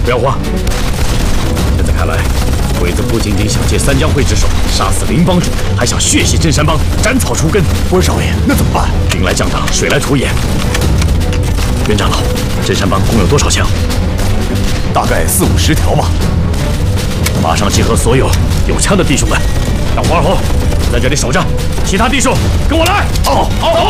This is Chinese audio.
不要慌。现在看来，鬼子不仅仅想借三江会之手杀死林帮主，还想血洗镇山帮，斩草除根。 温少爷，那怎么办？ 兵来将挡，水来土掩。袁长老，镇山帮共有多少枪？ 大概40、50条吧。 马上集合所有有枪的弟兄们，让黄二红在这里守着，其他弟兄跟我来。好，好，好。